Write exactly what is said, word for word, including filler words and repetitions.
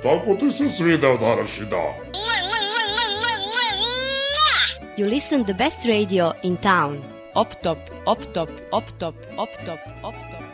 kako ti se svidao današnji dan? You listen the best radio in town. Op top, op top, op top, op top, op top.